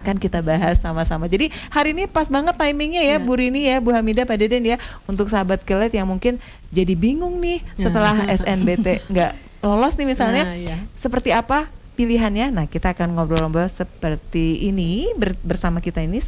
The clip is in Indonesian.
akan kita bahas sama-sama. Jadi hari ini pas banget timingnya ya, Bu Rini ya, Bu Hamidah, Pak Deden ya, untuk sahabat Kilat yang mungkin jadi bingung nih setelah SNBT nggak lolos nih misalnya, seperti apa pilihannya. Nah, kita akan ngobrol-ngobrol seperti ini bersama kita ini